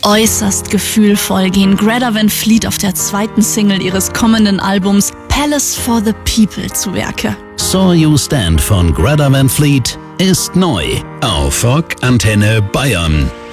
Äußerst gefühlvoll gehen Greta Van Fleet auf der zweiten Single ihres kommenden Albums Palace for the People zu Werke. Saw You Stand von Greta Van Fleet ist neu auf Rock Antenne Bayern.